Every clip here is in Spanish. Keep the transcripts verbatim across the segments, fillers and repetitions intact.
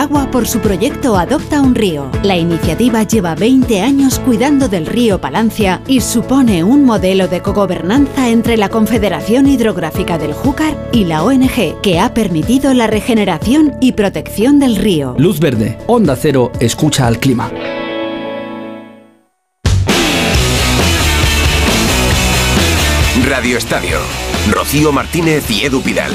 agua por su proyecto Adopta un río. La iniciativa lleva veinte años cuidando del río Palancia y supone un modelo de cogobernanza entre la Confederación Hidrográfica del Júcar y la O N G, que ha permitido la regeneración y protección del río. Luz verde, Onda Cero, escucha al clima. Radio Estadio. Rocío Martínez y Edu Pidal.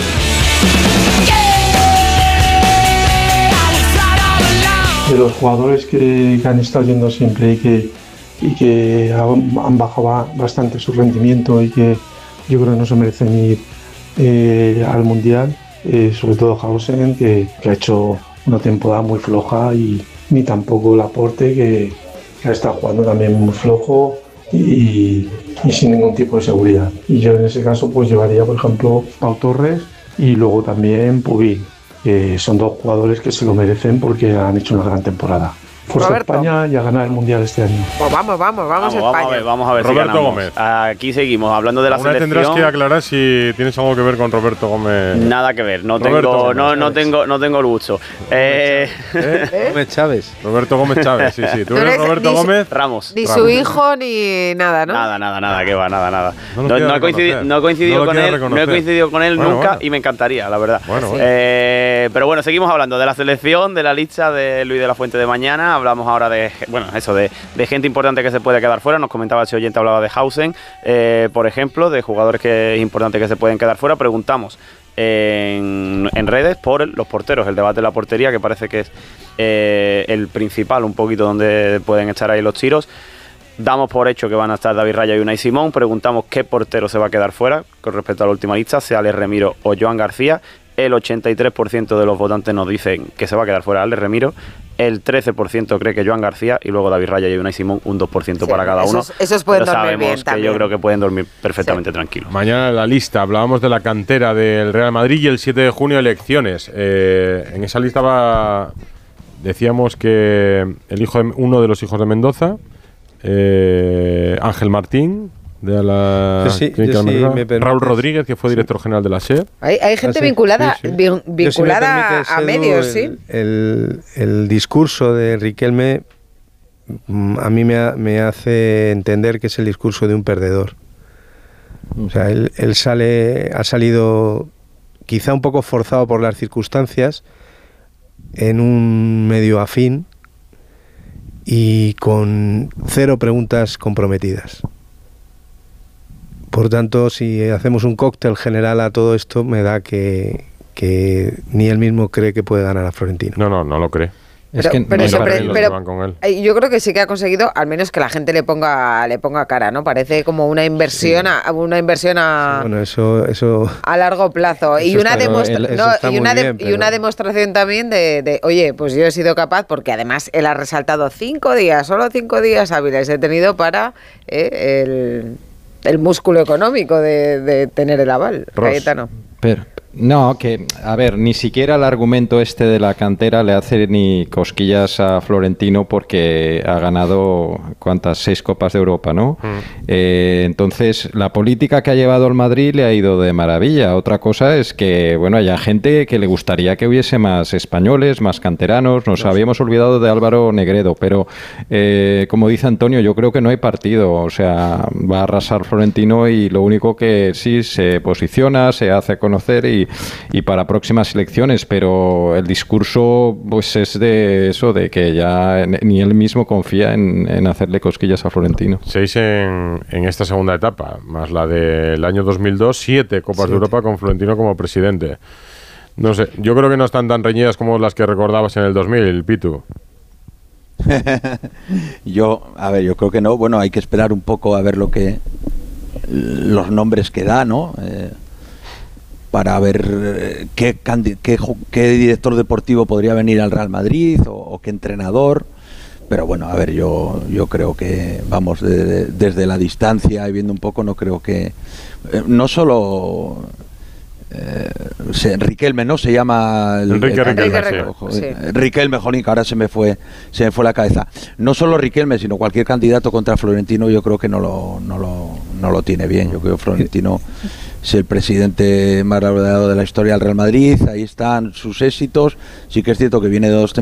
De los jugadores que, que han estado yendo siempre y que, y que han, han bajado bastante su rendimiento y que yo creo que no se merecen ir eh, al Mundial, eh, sobre todo Hausen, que, que ha hecho una temporada muy floja, y ni tampoco Laporte, que, que ha estado jugando también muy flojo y, y sin ningún tipo de seguridad. Y yo en ese caso pues llevaría, por ejemplo, Pau Torres y luego también Pubil, que son dos jugadores que se lo merecen porque han hecho una gran temporada. Fuerza Roberto. España y a ganar el Mundial este año. Pues vamos, vamos, vamos, Vamos, España. vamos a ver, vamos a ver Roberto si ganamos. Gómez. Aquí seguimos hablando de la Alguna selección. tendrás que aclarar si tienes algo que ver con Roberto Gómez. Nada que ver, no Roberto tengo, Gómez no, no Chávez. tengo, no tengo el gusto. Eh, ¿Eh? Gómez Chávez. Roberto Gómez Chávez, sí, sí. ¿Tú Tú eres eres Roberto ni- Gómez? Ramos. Ni su Ramos. hijo ni nada, ¿no? Nada, nada, nada, que va, nada, nada. No No, lo quiere no he coincidido, reconocer. no he coincidido No lo con quiere él, no he reconocer. coincidido con él Bueno, nunca bueno. y me encantaría, la verdad. Bueno, bueno. Eh, pero bueno, seguimos hablando de la selección, de la lista de Luis de la Fuente de mañana. Hablamos ahora de, bueno, eso, de, de gente importante que se puede quedar fuera. Nos comentaba ese oyente, hablaba de Hausen, eh, por ejemplo, de jugadores que es importante que se pueden quedar fuera. Preguntamos en, en redes por los porteros, el debate de la portería, que parece que es eh, el principal, un poquito donde pueden echar ahí los tiros. Damos por hecho que van a estar David Raya y Unai Simón. Preguntamos qué portero se va a quedar fuera con respecto a la última lista, sea Alex Remiro o Joan García. El ochenta y tres por ciento de los votantes nos dicen que se va a quedar fuera Alex Remiro. El trece por ciento cree que Joan García, y luego David Raya y Unai Simón, un dos por ciento Sí, para cada uno. esos- esos pueden Pero dormir sabemos bien que también. yo creo que pueden dormir perfectamente tranquilos. Mañana en la lista hablábamos de la cantera del Real Madrid y el siete de junio elecciones. Eh, en esa lista va, decíamos que el hijo de, uno de los hijos de Mendoza, eh, Ángel Martín, de la Yo sí- Clínica yo sí Almenara, me permites. Raúl Rodríguez, que fue director general de la S E R. Hay, hay gente Ah, sí, vinculada, sí, sí. vin- Yo, si me vinculada permites, a Edu, medios, el, ¿sí? El, el discurso de Riquelme mm, a mí me, ha- me hace entender que es el discurso de un perdedor. O sea, él, él sale, ha salido quizá un poco forzado por las circunstancias en un medio afín y con cero preguntas comprometidas. Por tanto, si hacemos un cóctel general a todo esto, me da que, que ni él mismo cree que puede ganar a Florentino. No, no, no lo cree. Es Pero, que pero no eso, iba a pero- reír los pero- que van con él. eh, yo creo que sí que ha conseguido al menos que la gente le ponga le ponga cara, ¿no? Parece como una inversión a, una inversión a, Bueno, eso, eso a largo plazo y Eso una, está- demostra- él- eso no, está y, muy una de- bien, y pero- una demostración también de, de, oye, pues yo he sido capaz, porque además él ha resaltado cinco días, solo cinco días hábiles he tenido para eh, el, el músculo económico de, de tener el aval. Ross. Cayetano. Pero, no, que, a ver, ni siquiera el argumento este de la cantera le hace ni cosquillas a Florentino porque ha ganado, ¿cuántas? Seis Copas de Europa, ¿no? Eh, entonces, la política que ha llevado el Madrid le ha ido de maravilla. Otra cosa es que, bueno, haya gente que le gustaría que hubiese más españoles, más canteranos. Nos habíamos olvidado de Álvaro Negredo, pero, eh, como dice Antonio, yo creo que no hay partido. O sea, va a arrasar Florentino y lo único que sí se posiciona, se hace conocer y, y para próximas elecciones, pero el discurso pues es de eso, de que ya ni él mismo confía en, en hacerle cosquillas a Florentino. Seis en, en esta segunda etapa, más la del año dos mil dos, siete Copas de Europa con Florentino como presidente. No sé, yo creo que no están tan reñidas como las que recordabas en el dos mil, Pitu. Yo, a ver, yo creo que no. Bueno, hay que esperar un poco a ver lo que los nombres que da, ¿no? Eh, para ver eh, qué, candi- qué, ju- qué director deportivo podría venir al Real Madrid o, o qué entrenador. Pero bueno, a ver, yo yo creo que, vamos, de- de- desde la distancia y viendo un poco, no creo que... eh, no solo... Eh, se, Riquelme, ¿no? Se llama... el- Enrique el- Riquelme, el- sí. ojo, Sí. eh, Riquelme, jolín, que ahora se me fue se me fue la cabeza. No solo Riquelme, sino cualquier candidato contra Florentino, yo creo que no lo, no lo, no lo tiene bien. Yo creo que Florentino es el presidente más laureado de la historia del Real Madrid, ahí están sus éxitos. Sí que es cierto que viene de dos